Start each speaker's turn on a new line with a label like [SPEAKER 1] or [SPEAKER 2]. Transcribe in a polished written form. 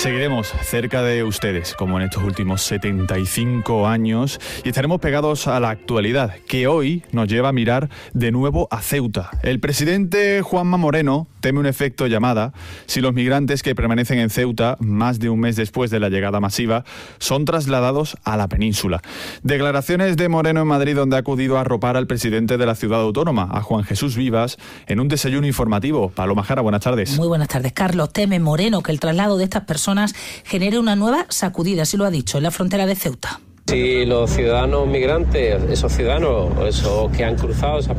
[SPEAKER 1] Seguiremos cerca de ustedes, como en estos últimos 75 años, y estaremos pegados a la actualidad, que hoy nos lleva a mirar de nuevo a Ceuta. El presidente Juanma Moreno teme un efecto llamada si los migrantes que permanecen en Ceuta, más de un mes después de la llegada masiva, son trasladados a la península. Declaraciones de Moreno en Madrid, donde ha acudido a arropar al presidente de la ciudad autónoma, a Juan Jesús Vivas, en un desayuno informativo. Paloma Jara, buenas tardes.
[SPEAKER 2] Muy buenas tardes, Carlos. Teme Moreno que el traslado de estas personas genere una nueva sacudida, así lo ha dicho, en la frontera de Ceuta.
[SPEAKER 3] Si los ciudadanos migrantes, esos ciudadanos, esos que han cruzado esa